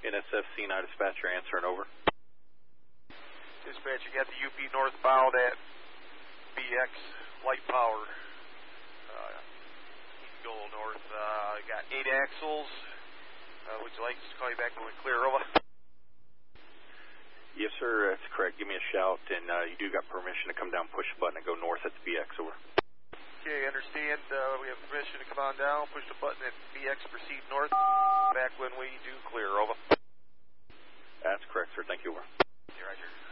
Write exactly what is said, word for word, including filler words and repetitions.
N S F C nine dispatcher answering over. Dispatch, you got the U P northbound at B X light power. Uh, you can go north. Uh, got eight axles. Uh, would you like us to call you back when we clear over? Yes, sir. That's correct. Give me a shout, and uh, you do got permission to come down, push the button, and go north at the B X. Over. Okay, understand. Uh, we have permission to come on down, push the button at B X, proceed north. Back when we do clear. Over. That's correct, sir. Thank you. Over. Yeah, right here.